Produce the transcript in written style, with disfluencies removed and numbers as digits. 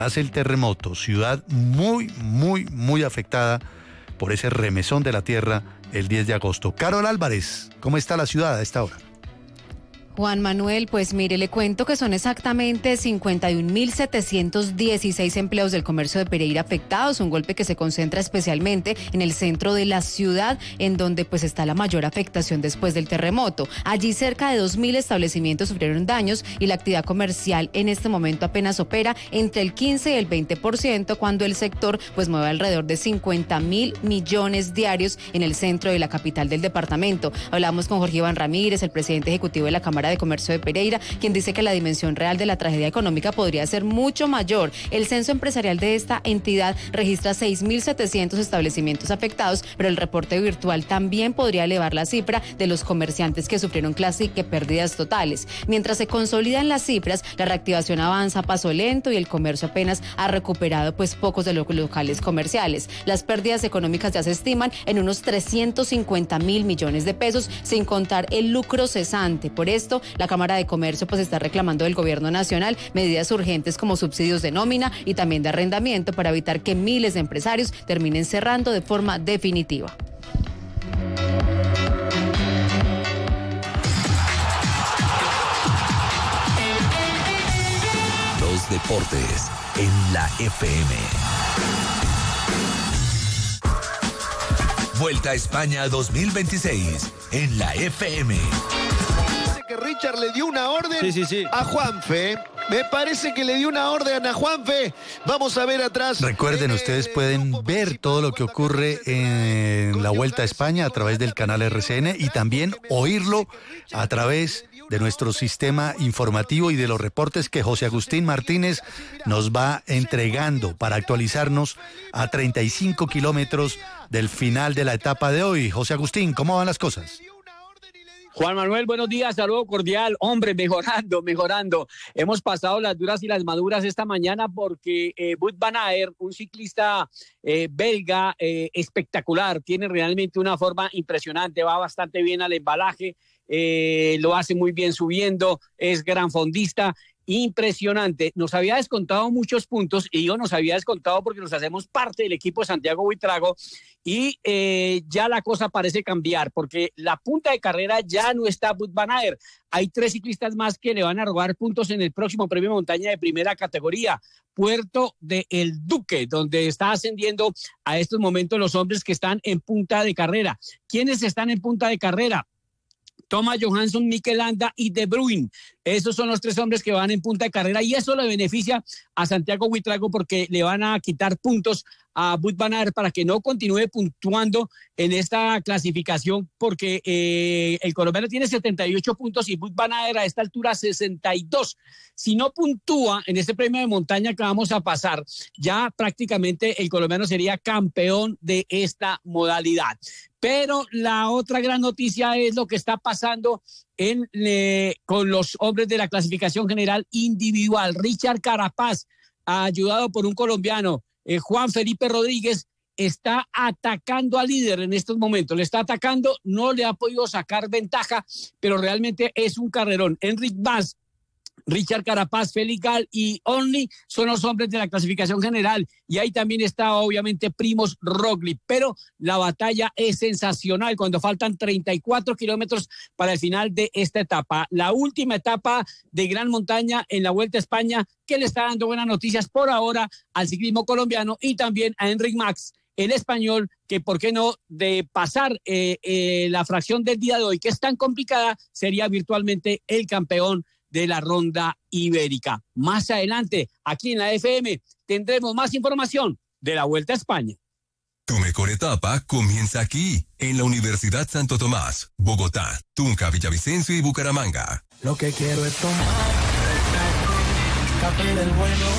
Hace el terremoto, ciudad muy afectada por ese remesón de la tierra el 10 de agosto. Carol Álvarez, ¿cómo está la ciudad a esta hora? Juan Manuel, pues mire, le cuento que son exactamente 51.716 empleos del comercio de Pereira afectados, un golpe que se concentra especialmente en el centro de la ciudad, en donde pues está la mayor afectación después del terremoto. Allí cerca de 2.000 establecimientos sufrieron daños y la actividad comercial en este momento apenas opera entre el 15 y el 20%, cuando el sector pues mueve alrededor de 50.000 millones diarios en el centro de la capital del departamento. Hablamos con Jorge Iván Ramírez, el presidente ejecutivo de la Cámara de Comercio de Pereira, quien dice que la dimensión real de la tragedia económica podría ser mucho mayor. El censo empresarial de esta entidad registra 6.700 establecimientos afectados, pero el reporte virtual también podría elevar la cifra de los comerciantes que sufrieron casi que pérdidas totales. Mientras se consolidan las cifras, la reactivación avanza a paso lento y el comercio apenas ha recuperado pues pocos de los locales comerciales. Las pérdidas económicas ya se estiman en unos 350.000 millones de pesos, sin contar el lucro cesante. Por esto, la Cámara de Comercio pues está reclamando del gobierno nacional medidas urgentes como subsidios de nómina y también de arrendamiento para evitar que miles de empresarios terminen cerrando de forma definitiva. Los deportes en la FM. Vuelta a España 2026 en la FM. Que Richard le dio una orden Sí. a Juanfe. Me parece que le dio una orden a Juanfe. Vamos a ver atrás. Recuerden, ustedes pueden ver todo lo que ocurre en la Vuelta a España a través del canal RCN y también oírlo a través de nuestro sistema informativo y de los reportes que José Agustín Martínez nos va entregando para actualizarnos a 35 kilómetros del final de la etapa de hoy. José Agustín, ¿cómo van las cosas? Juan Manuel, buenos días, saludo cordial. Hombre, mejorando. Hemos pasado las duras y las maduras esta mañana porque Wout van Aert, un ciclista belga espectacular, tiene realmente una forma impresionante, va bastante bien al embalaje, lo hace muy bien subiendo, es gran fondista. Impresionante, nos había descontado muchos puntos y digo nos había descontado porque nos hacemos parte del equipo de Santiago Buitrago y ya la cosa parece cambiar porque la punta de carrera ya no está Wout van Aert. Hay 3 ciclistas más que le van a robar puntos en el próximo premio de montaña de primera categoría, Puerto de El Duque, donde está ascendiendo a estos momentos los hombres que están en punta de carrera. ¿Quiénes están en punta de carrera? Thomas Johansson, Mikel Landa y De Bruyne. Esos son los 3 hombres que van en punta de carrera y eso le beneficia a Santiago Buitrago porque le van a quitar puntos a Wout van Aert para que no continúe puntuando en esta clasificación porque el colombiano tiene 78 puntos y Wout van Aert a esta altura 62. Si no puntúa en este premio de montaña que vamos a pasar, ya prácticamente el colombiano sería campeón de esta modalidad. Pero la otra gran noticia es lo que está pasando con los hombres de la clasificación general individual. Richard Carapaz, ayudado por un colombiano, Juan Felipe Rodríguez, está atacando al líder en estos momentos. Le está atacando, no le ha podido sacar ventaja, pero realmente es un carrerón. Enric Mas, Richard Carapaz, Félix Gal y Only son los hombres de la clasificación general y ahí también está obviamente Primož Roglič, pero la batalla es sensacional cuando faltan 34 kilómetros para el final de esta etapa, la última etapa de gran montaña en la Vuelta a España que le está dando buenas noticias por ahora al ciclismo colombiano y también a Enric Mas, el español, que por qué no de pasar la fracción del día de hoy que es tan complicada sería virtualmente el campeón de la ronda ibérica. Más adelante, aquí en la FM, tendremos más información de la Vuelta a España. Tu mejor etapa comienza aquí, en la Universidad Santo Tomás, Bogotá, Tunja, Villavicencio y Bucaramanga. Lo que quiero es tomar café del bueno.